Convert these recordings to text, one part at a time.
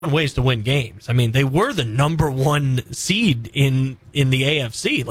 ways to win games. I mean, they were the number one seed in the AFC.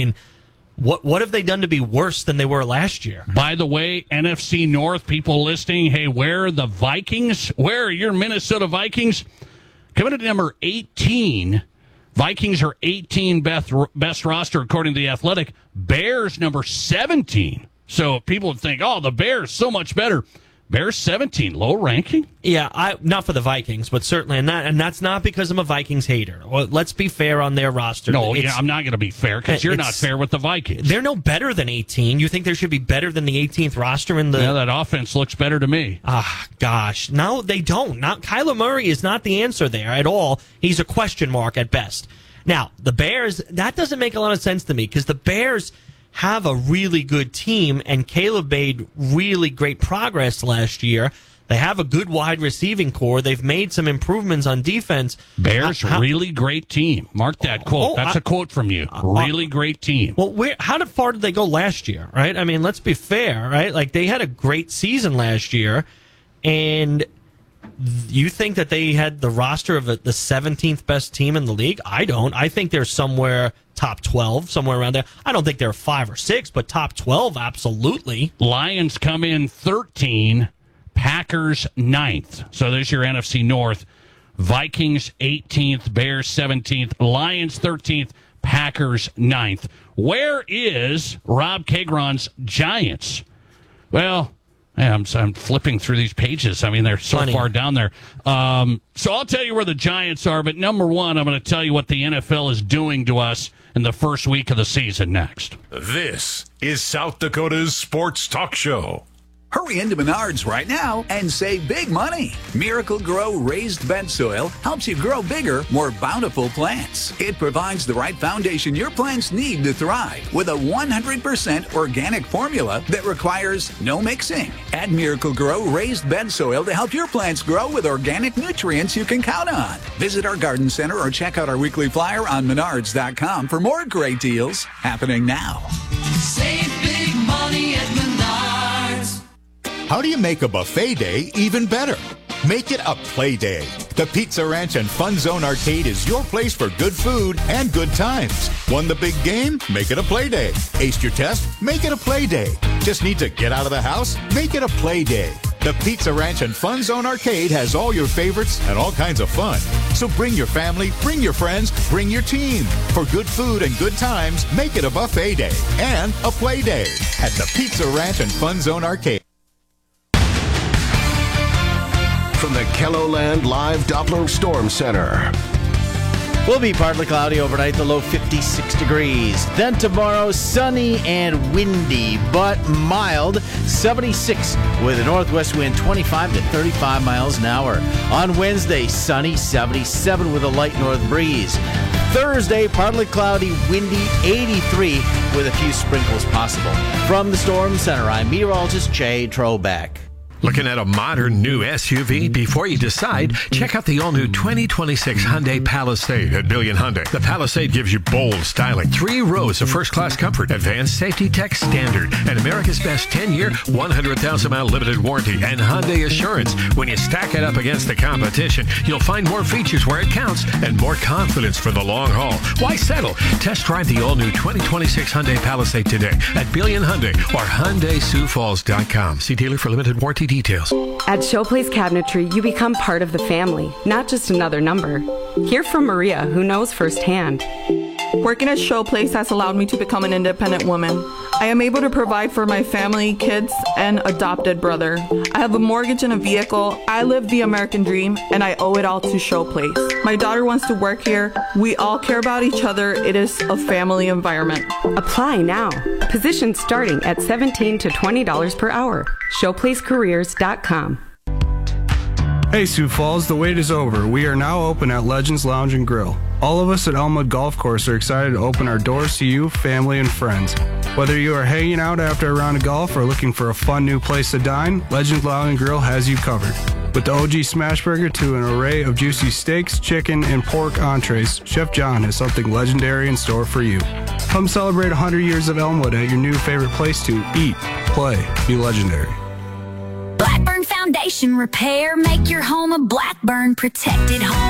What have they done to be worse than they were last year? By the way, NFC North, people listening, hey, where are the Vikings? Where are your Minnesota Vikings? Coming at number 18, Vikings are 18 best roster according to The Athletic. Bears number 17. So people would think, oh, the Bears so much better. Bears 17, low ranking? Yeah, not for the Vikings, but certainly, and that's not because I'm a Vikings hater. Well, let's be fair on their roster. No, I'm not going to be fair because you're not fair with the Vikings. They're no better than 18. You think they should be better than the 18th roster in the? Yeah, that offense looks better to me. Gosh, no, they don't. Kyler Murray is not the answer there at all. He's a question mark at best. Now, the Bears, that doesn't make a lot of sense to me because the Bears have a really good team, and Caleb made really great progress last year. They have a good wide receiving core. They've made some improvements on defense. Bears, really great team. Mark that quote. That's a quote from you. Really great team. Well, how far did they go last year, right? I mean, let's be fair, right? Like, they had a great season last year, and you think that they had the roster of the 17th best team in the league? I don't. I think they're somewhere top 12, somewhere around there. I don't think they're 5 or 6, but top 12, absolutely. Lions come in 13, Packers 9th. So there's your NFC North. Vikings 18th, Bears 17th, Lions 13th, Packers 9th. Where is Rob Kagron's Giants? Well, I'm flipping through these pages. I mean, they're so far down there. So I'll tell you where the Giants are, but number one, I'm going to tell you what the NFL is doing to us in the first week of the season next. This is South Dakota's sports talk show. Hurry into Menards right now and save big money. Miracle Grow raised bed soil helps you grow bigger, more bountiful plants. It provides the right foundation your plants need to thrive with a 100% organic formula that requires no mixing. Add Miracle Grow raised bed soil to help your plants grow with organic nutrients you can count on. Visit our garden center or check out our weekly flyer on Menards.com for more great deals happening now. Save big money at Menards. How do you make a buffet day even better? Make it a play day. The Pizza Ranch and Fun Zone Arcade is your place for good food and good times. Won the big game? Make it a play day. Aced your test? Make it a play day. Just need to get out of the house? Make it a play day. The Pizza Ranch and Fun Zone Arcade has all your favorites and all kinds of fun. So bring your family, bring your friends, bring your team. For good food and good times, make it a buffet day and a play day at the Pizza Ranch and Fun Zone Arcade. From the KELOLAND Live Doppler Storm Center. Will be partly cloudy overnight, the low 56 degrees. Then tomorrow, sunny and windy, but mild, 76 with a northwest wind 25 to 35 miles an hour. On Wednesday, sunny, 77 with a light north breeze. Thursday, partly cloudy, windy, 83 with a few sprinkles possible. From the Storm Center, I'm meteorologist Jay Trobeck. Looking at a modern new SUV? Before you decide, check out the all-new 2026 Hyundai Palisade at Billion Hyundai. The Palisade gives you bold styling, 3 rows of first-class comfort, advanced safety tech standard, and America's best 10-year, 100,000-mile limited warranty, and Hyundai Assurance. When you stack it up against the competition, you'll find more features where it counts and more confidence for the long haul. Why settle? Test drive the all-new 2026 Hyundai Palisade today at Billion Hyundai or HyundaiSiouxFalls.com. See dealer for limited warranty details. At Showplace Cabinetry, you become part of the family, not just another number. Hear from Maria, who knows firsthand. Working at Showplace has allowed me to become an independent woman. I am able to provide for my family, kids, and adopted brother. I have a mortgage and a vehicle. I live the American dream, and I owe it all to Showplace. My daughter wants to work here. We all care about each other. It is a family environment. Apply now. Positions starting at $17 to $20 per hour. ShowplaceCareers.com. Hey Sioux Falls, the wait is over. We are now open at Legends Lounge and Grill. All of us at Elmwood Golf Course are excited to open our doors to you, family, and friends. Whether you are hanging out after a round of golf or looking for a fun new place to dine, Legends Lounge and Grill has you covered. With the OG Smash Burger to an array of juicy steaks, chicken, and pork entrees, Chef John has something legendary in store for you. Come celebrate 100 years of Elmwood at your new favorite place to eat, play, be legendary. Blackburn Foundation foundation repair. Make your home a Blackburn protected home.